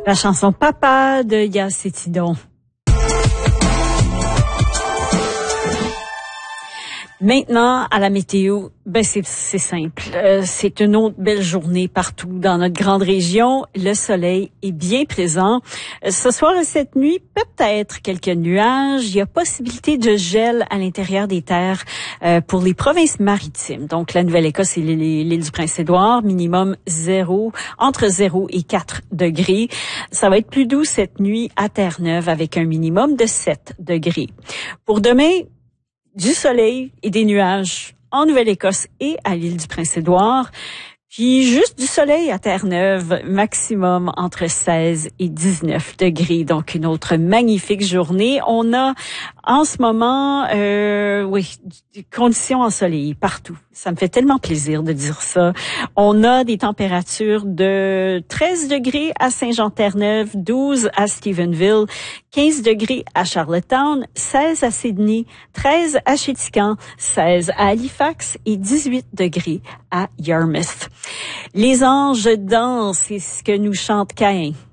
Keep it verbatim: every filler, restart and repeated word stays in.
La chanson Papa de Yacetidon. Maintenant, à la météo, ben c'est, c'est simple. Euh, c'est une autre belle journée partout dans notre grande région. Le soleil est bien présent. Euh, ce soir et cette nuit, peut-être quelques nuages. Il y a possibilité de gel à l'intérieur des terres euh, pour les provinces maritimes. Donc, la Nouvelle-Écosse et l'île, l'île du Prince-Édouard, minimum zéro, entre zéro et quatre degrés. Ça va être plus doux cette nuit à Terre-Neuve avec un minimum de sept degrés. Pour demain, du soleil et des nuages en Nouvelle-Écosse et à l'île du Prince-Édouard. Puis juste du soleil à Terre-Neuve, maximum entre seize et dix-neuf degrés. Donc une autre magnifique journée. On a en ce moment, euh, oui, des conditions ensoleillées partout. Ça me fait tellement plaisir de dire ça. On a des températures de treize degrés à Saint-Jean-Terre-Neuve, douze à Stephenville, quinze degrés à Charlottetown, seize à Sydney, treize à Chéticamp, seize à Halifax et dix-huit degrés à Yarmouth. Les anges dansent, c'est ce que nous chante Caïn.